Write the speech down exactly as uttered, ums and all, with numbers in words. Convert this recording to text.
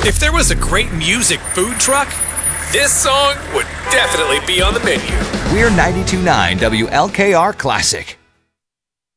If there was a great music food truck, this song would definitely be on the menu. We're ninety-two point nine W L K R Classic.